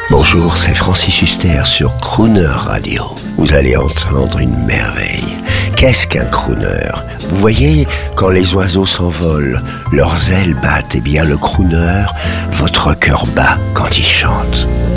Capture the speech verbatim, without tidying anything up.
Bonjour, c'est Francis Huster sur Crooner Radio. Vous allez entendre une merveille. Qu'est-ce qu'un crooner? Vous voyez, quand les oiseaux s'envolent, leurs ailes battent, et bien le crooner, votre cœur bat quand il chante.